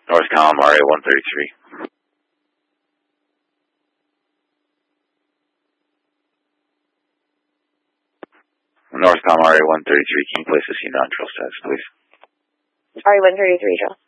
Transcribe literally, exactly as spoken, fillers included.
Northcom R A one thirty-three. Northcom R A one thirty-three, can you place a C nine drill status, please? R A one thirty-three, drill.